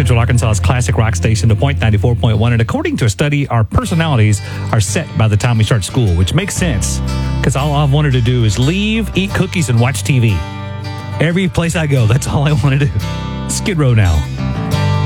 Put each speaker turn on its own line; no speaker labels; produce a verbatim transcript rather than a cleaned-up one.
Central Arkansas's classic rock station, The Point ninety-four point one. And according to a study, our personalities are set by the time we start school, which makes sense because all I've wanted to do is leave, eat cookies, and watch T V. Every place I go, that's all I want to do. Skid Row now.